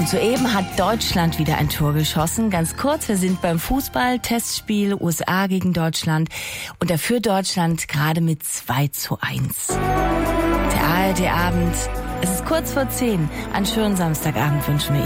Und soeben hat Deutschland wieder ein Tor geschossen. Ganz kurz, wir sind beim Fußball-Testspiel USA gegen Deutschland. Und da führt Deutschland gerade mit 2:1. Der ARD-Abend, es ist kurz vor 10. Einen schönen Samstagabend wünschen wir Ihnen.